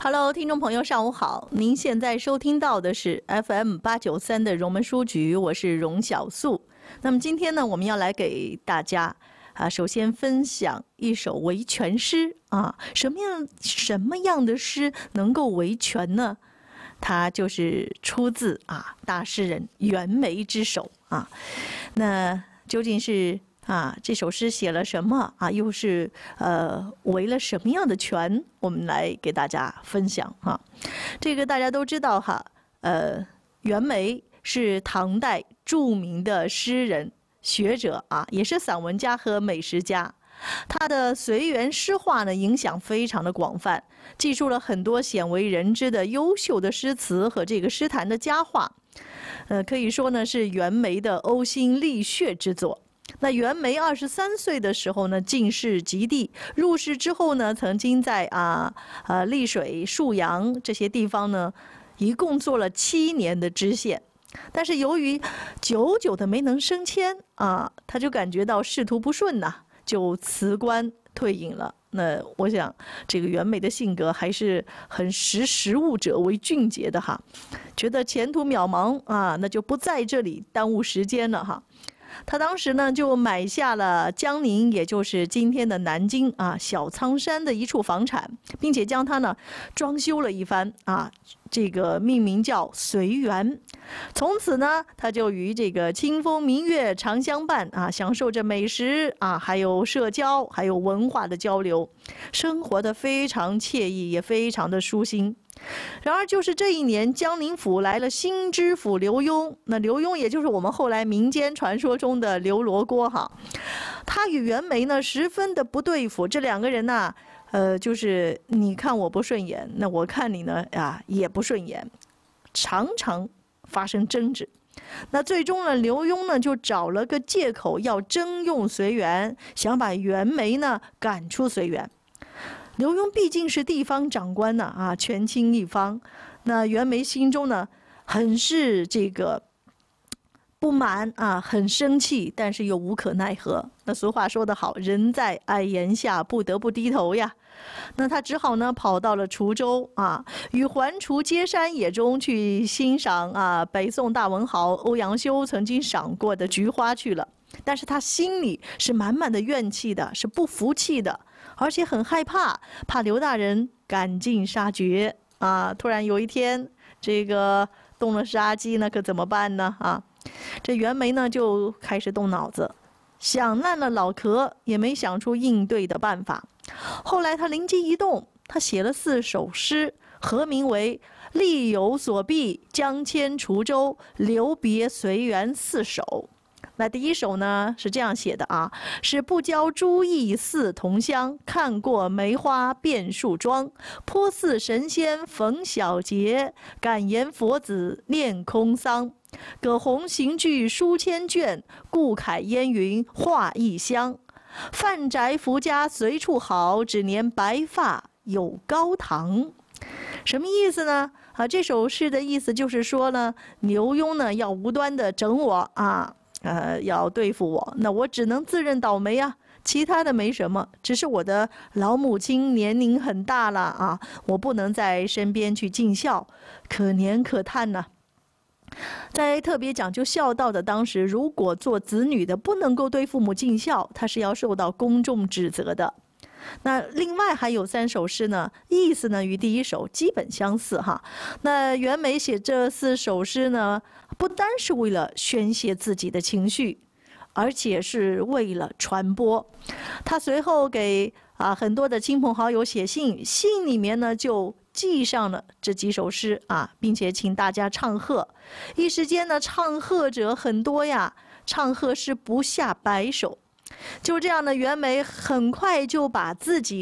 Hello， 听众朋友，上午好！您现在收听到的是 FM893的荣门书局，我是荣小素。那么今天呢，我们要来给大家首先分享一首维权诗啊。什么样的诗能够维权呢？它就是出自大诗人袁枚之手啊。那究竟是这首诗写了什么又是维了什么样的权？我们来给大家分享这个大家都知道袁枚是唐代著名的诗人、学者也是散文家和美食家。他的随园诗画呢，影响非常的广泛，记述了很多鲜为人知的优秀的诗词和这个诗坛的佳话。可以说呢，是袁枚的呕心沥血之作。那袁枚23岁的时候呢，进士及第，入仕之后呢，曾经在溧水、沭阳这些地方呢，一共做了7年的知县。但是由于久久的没能升迁他就感觉到仕途不顺就辞官退隐了。那我想这个袁枚的性格还是很识时务者为俊杰的觉得前途渺茫那就不在这里耽误时间了他当时呢就买下了江宁，也就是今天的南京小仓山的一处房产，并且将它呢装修了一番这个命名叫随园。从此呢，他就与这个清风明月常相伴享受着美食还有社交，还有文化的交流，生活的非常惬意，也非常的舒心。然而就是这一年，江宁府来了新知府刘墉。那刘墉也就是我们后来民间传说中的刘罗锅他与袁枚呢十分的不对付。这两个人呢就是你看我不顺眼，那我看你呢也不顺眼，常常发生争执。那最终呢，刘墉呢就找了个借口要征用随园，想把袁枚呢赶出随园。刘墉毕竟是地方长官权倾一方。那袁枚心中呢很是这个不满很生气，但是又无可奈何。那俗话说得好，人在矮檐下，不得不低头呀。那他只好呢跑到了滁州与环滁接山野中去欣赏北宋大文豪欧阳修曾经赏过的菊花去了。但是他心里是满满的怨气的，是不服气的，而且很害怕刘大人赶尽杀绝突然有一天这个动了杀机，那可怎么办呢这袁枚呢就开始动脑子，想烂了脑壳，也没想出应对的办法。后来他灵机一动，他写了4首诗，合名为《力有所避，将迁滁州，留别随园4首》。那第一首呢是这样写的是不教朱熠似同乡，看过梅花变树桩，颇似神仙逢小节，敢言佛子念空桑。葛洪行句书千卷，顾恺烟云画异乡。范宅福家随处好，只怜白发有高堂。什么意思呢这首诗的意思就是说呢，刘墉呢要无端的整我要对付我，那我只能自认倒霉其他的没什么，只是我的老母亲年龄很大了我不能在身边去尽孝，可怜可叹呢。在特别讲究孝道的当时，如果做子女的不能够对父母尽孝，他是要受到公众指责的。那另外还有3首诗呢，意思呢与第一首基本相似那袁枚写这4首诗呢，不单是为了宣泄自己的情绪，而且是为了传播。他随后给很多的亲朋好友写信，信里面呢就记上了这几首诗并且请大家唱和。一时间呢，唱和者很多呀，唱和诗不下100首。就这样的袁枚很快就把自己